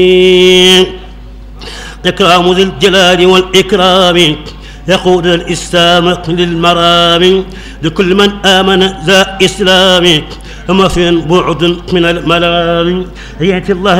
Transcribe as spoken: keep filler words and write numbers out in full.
إكرام ذي الجلال والإكرام يقود الإسلام للمرام لكل من آمن ذا إسلام وما في بعد من الملام يأتي الله